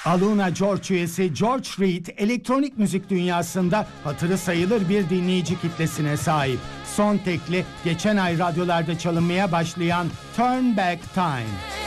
Aluna George üyesi George Reed elektronik müzik dünyasında hatırı sayılır bir dinleyici kitlesine sahip. Son tekli geçen ay radyolarda çalınmaya başlayan Turn Back Time.